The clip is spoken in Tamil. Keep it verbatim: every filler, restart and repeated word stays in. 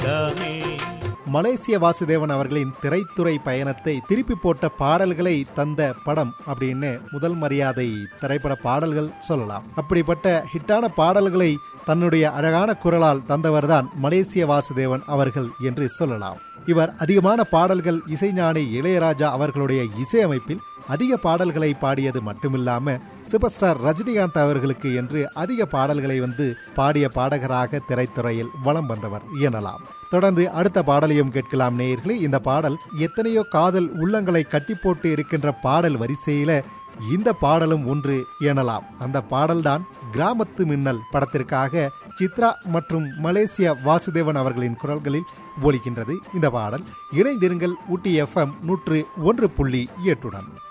ராமே. மலேசிய வாசுதேவன் அவர்களின் திரைத்துறை பயணத்தை திருப்பி போட்ட பாடல்களை தந்த படம் அப்படின்னு முதல் மரியாதை திரைப்பட பாடல்கள் சொல்லலாம். அப்படிப்பட்ட ஹிட்டான பாடல்களை தன்னுடைய அழகான குரலால் தந்தவர்தான் மலேசிய வாசுதேவன் அவர்கள் என்று சொல்லலாம். இவர் அதிகமான பாடல்கள் இசைஞானி இளையராஜா அவர்களுடைய இசையமைப்பில் அதிக பாடல்களை பாடியது மட்டுமில்லாம சூப்பர் ஸ்டார் ரஜினிகாந்த் அவர்களுக்கு என்று அதிக பாடல்களை வந்து பாடிய பாடகராக திரைத்துறையில் வலம் வந்தவர் எனலாம். தொடர்ந்து அடுத்த பாடலையும் கேட்கலாம் நேயர்களே. இந்த பாடல் எத்தனையோ காதல் உள்ளங்களை கட்டி போட்டு இருக்கின்ற பாடல் வரிசையில இந்த பாடலும் ஒன்று எனலாம். அந்த பாடல்தான் கிராமத்து மின்னல் படத்திற்காக சித்ரா மற்றும் மலேசிய வாசுதேவன் அவர்களின் குரல்களில் ஒலிக்கின்றது இந்த பாடல். இணைந்திருங்கள் ஊட்டி எஃப்எம் நூற்று ஒன்று புள்ளி எட்டுடன்.